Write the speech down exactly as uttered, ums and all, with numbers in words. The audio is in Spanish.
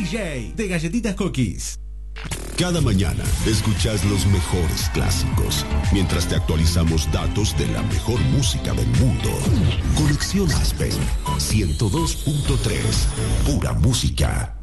J de Galletitas Cookies. Cada mañana escuchas los mejores clásicos, mientras te actualizamos datos de la mejor música del mundo. Conexión Aspen ciento dos punto tres, pura música.